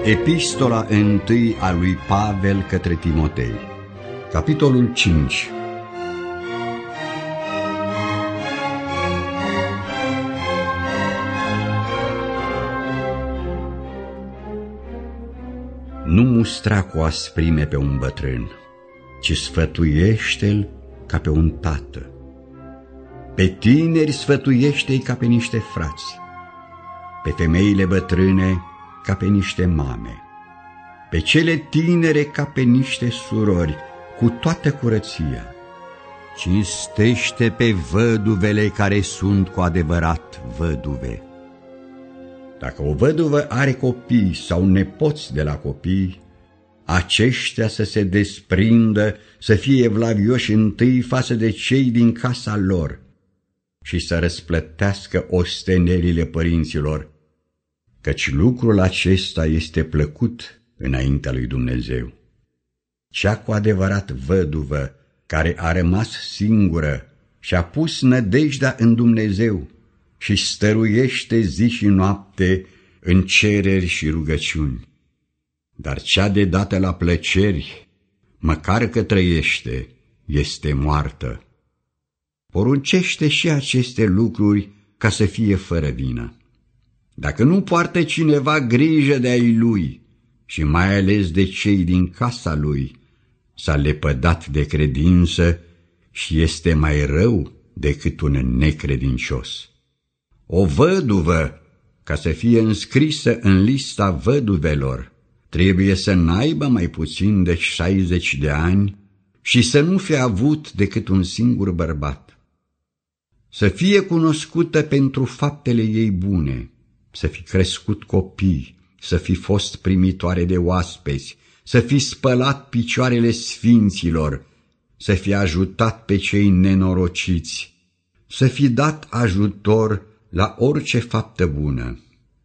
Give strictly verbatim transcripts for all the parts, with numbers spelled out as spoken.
Epistola întâi a lui Pavel către Timotei, capitolul cinci. Nu mustra cu asprime pe un bătrân, ci sfătuiește-l ca pe un tată. Pe tineri sfătuiește-i ca pe niște frați, pe femeile bătrâne ca pe niște mame, pe cele tinere ca pe niște surori, cu toată curăția. Cinstește pe văduvele care sunt cu adevărat văduve. Dacă o văduvă are copii sau nepoți de la copii, aceștia să se desprindă, să fie evlavioși întâi față de cei din casa lor și să răsplătească ostenerile părinților, căci lucrul acesta este plăcut înaintea lui Dumnezeu. Cea cu adevărat văduvă, care a rămas singură și-a pus nădejdea în Dumnezeu și stăruiește zi și noapte în cereri și rugăciuni. Dar cea de dată la plăceri, măcar că trăiește, este moartă. Poruncește și aceste lucruri ca să fie fără vină. Dacă nu poartă cineva grijă de ai lui, și mai ales de cei din casa lui, s-a lepădat de credință și este mai rău decât un necredincios. O văduvă, ca să fie înscrisă în lista văduvelor, trebuie să n-aibă mai puțin de șaizeci de ani și să nu fie avut decât un singur bărbat. Să fie cunoscută pentru faptele ei bune, să fi crescut copii, să fi fost primitoare de oaspeți, să fi spălat picioarele sfinților, să fi ajutat pe cei nenorociți, să fi dat ajutor la orice faptă bună.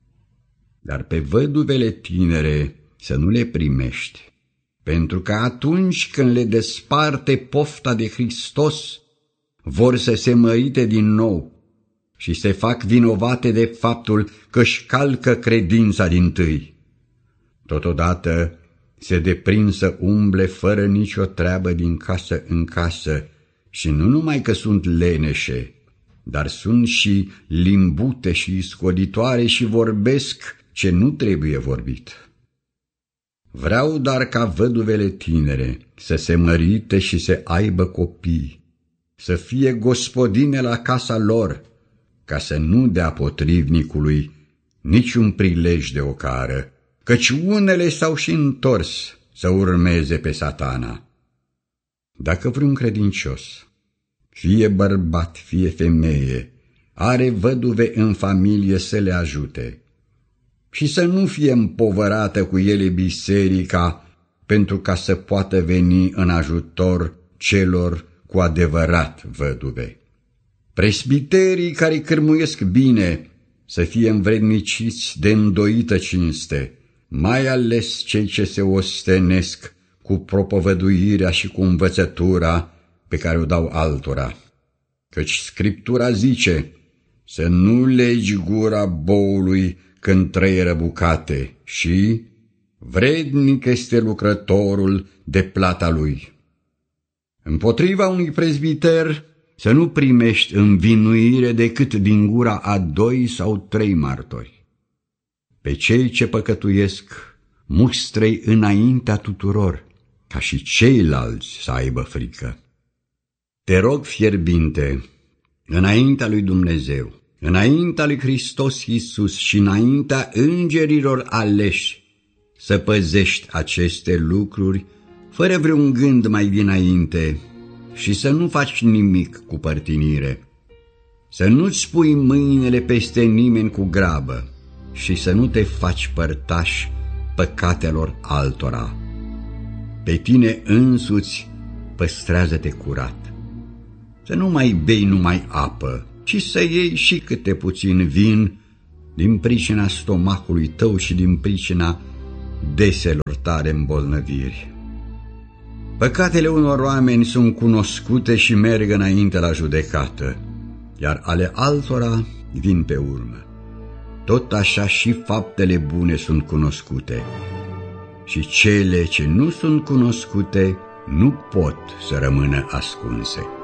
Dar pe văduvele tinere să nu le primești, pentru că atunci când le desparte pofta de Hristos, vor să se mărite din nou și se fac vinovate de faptul că își calcă credința dintâi. Totodată se deprind să umble fără nicio treabă din casă în casă și nu numai că sunt leneșe, dar sunt și limbute și iscoditoare și vorbesc ce nu trebuie vorbit. Vreau dar ca văduvele tinere să se mărite și să aibă copii, să fie gospodine la casa lor, ca să nu dea potrivnicului niciun prilej de ocară, căci unele s-au și întors să urmeze pe Satana. Dacă vreun credincios, fie bărbat, fie femeie, are văduve în familie să le ajute și să nu fie împovărată cu ele biserica, pentru ca să poată veni în ajutor celor cu adevărat văduve. Presbiterii care cârmuiesc bine să fie învredniciți de îndoită cinste, mai ales cei ce se ostenesc cu propovăduirea și cu învățătura pe care o dau altora. Căci Scriptura zice să nu legi gura boului când trăieră bucate și vrednic este lucrătorul de plata lui. Împotriva unui prezbiter să nu primești învinuire decât din gura a doi sau trei martori. Pe cei ce păcătuiesc mustră-i înaintea tuturor, ca și ceilalți să aibă frică. Te rog fierbinte, înaintea lui Dumnezeu, înaintea lui Hristos Iisus și înaintea îngerilor aleși, să păzești aceste lucruri fără vreun gând mai dinainte și să nu faci nimic cu părtinire, să nu-ți pui mâinile peste nimeni cu grabă și să nu te faci părtaș păcatelor altora. Pe tine însuți păstrează-te curat. Să nu mai bei numai apă, ci să iei și câte puțin vin din pricina stomacului tău și din pricina deselor tale îmbolnăviri. Păcatele unor oameni sunt cunoscute și merg înainte la judecată, iar ale altora vin pe urmă. Tot așa și faptele bune sunt cunoscute. și cele ce nu sunt cunoscute nu pot să rămână ascunse.